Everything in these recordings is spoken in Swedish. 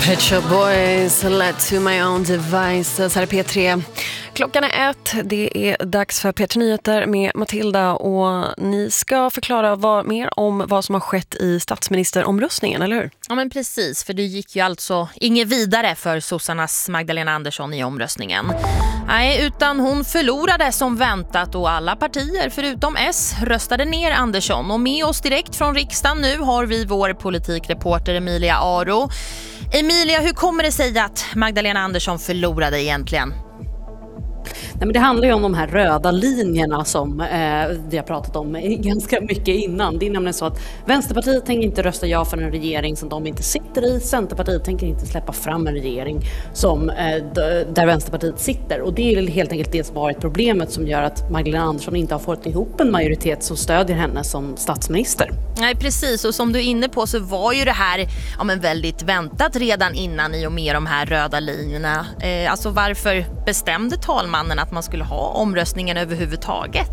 Pet Shop Boys, Let to my own devices. Här är P3. Klockan är 1. Det är dags för P3 Nyheter med Matilda. Och ni ska förklara mer om vad som har skett i statsministeromröstningen, eller hur? Ja, men precis. För det gick ju alltså inget vidare för sossarnas Magdalena Andersson i omröstningen. Nej, utan hon förlorade som väntat och alla partier förutom S röstade ner Andersson. Och med oss direkt från riksdagen nu har vi vår politikreporter Emilia Aro. Emilia, hur kommer det sig att Magdalena Andersson förlorade egentligen? Nej, men det handlar ju om de här röda linjerna som vi har pratat om ganska mycket innan. Det är nämligen så att Vänsterpartiet tänker inte rösta ja för en regering som de inte sitter i. Centerpartiet tänker inte släppa fram en regering som, där Vänsterpartiet sitter. Och det är helt enkelt det som har varit problemet som gör att Magdalena Andersson inte har fått ihop en majoritet som stödjer henne som statsminister. Nej, precis. Och som du är inne på så var ju det här väldigt väntat redan innan i och med de här röda linjerna. Alltså varför bestämde talmannen att man skulle ha omröstningen överhuvudtaget?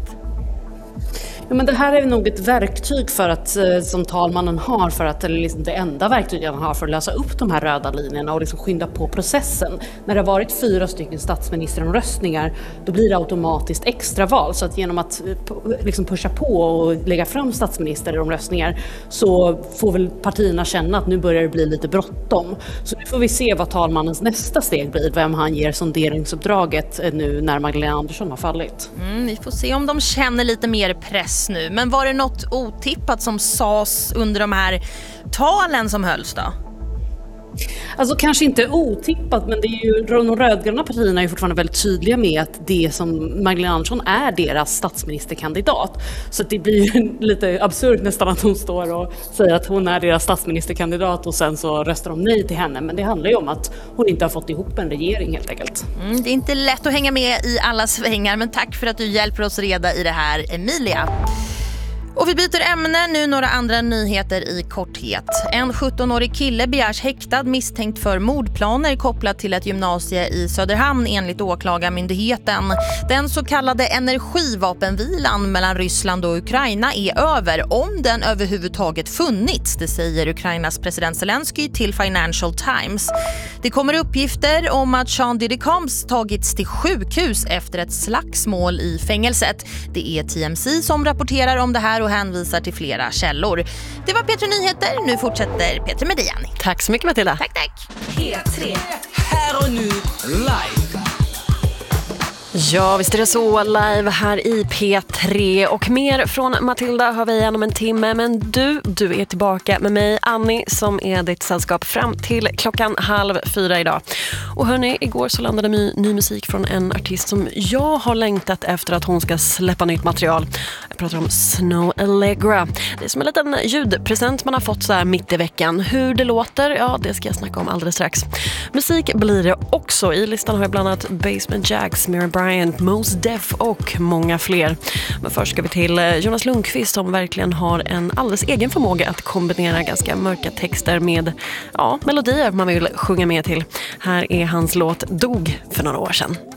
Ja, men det här är nog ett verktyg för att, som talmannen har för att, eller liksom det enda verktyget han har för att lösa upp de här röda linjerna och liksom skynda på processen. När det har varit 4 stycken statsministeromröstningar, då blir det automatiskt extraval. Så att genom att liksom pusha på och lägga fram statsministeromröstningar så får väl partierna känna att nu börjar det bli lite bråttom. Så nu får vi se vad talmannens nästa steg blir, vem han ger sonderingsuppdraget nu när Magdalena Andersson har fallit. Vi får se om de känner lite mer press nu. Men var det något otippat som sades under de här talen som hölls då? Alltså kanske inte otippat, men det är ju, de rödgröna partierna är fortfarande väldigt tydliga med att det som Magdalena Andersson är deras statsministerkandidat. Så det blir ju lite absurt nästan att hon står och säger att hon är deras statsministerkandidat och sen så röstar de nej till henne. Men det handlar ju om att hon inte har fått ihop en regering helt enkelt. Det är inte lätt att hänga med i alla svängar, men tack för att du hjälper oss reda i det här, Emilia. Och vi byter ämne nu, några andra nyheter i korthet. En 17-årig kille begärs häktad misstänkt för mordplaner kopplat till ett gymnasie i Söderhamn enligt åklagarmyndigheten. Den så kallade energivapenvilan mellan Ryssland och Ukraina är över, om den överhuvudtaget funnits, det säger Ukrainas president Zelensky till Financial Times. Det kommer uppgifter om att Jean Didikoms tagits till sjukhus efter ett slagsmål i fängelset. Det är TMZ som rapporterar om det här och hänvisar till flera källor. Det var P3 Nyheter. Nu fortsätter P3 med Diani. Tack så mycket, Matilda. Tack. P3. Här och nu live. Ja, visst är det så, live här i P3. Och mer från Matilda har vi igen om en timme. Men du är tillbaka med mig, Annie, som är ditt sällskap fram till 3:30 idag. Och hörni, igår så landade ny musik från en artist som jag har längtat efter att hon ska släppa nytt material. Jag pratar om Snow Allegra. Det är som en liten ljudpresent man har fått så här mitt i veckan. Hur det låter, ja, det ska jag snacka om alldeles strax. Musik blir det också. I listan har jag bland annat Basement Jaxx, Miriam Bryant, Mos Def och många fler. Men först ska vi till Jonas Lundqvist som verkligen har en alldeles egen förmåga att kombinera ganska mörka texter med melodier man vill sjunga med till. Här är hans låt Dog för några år sedan.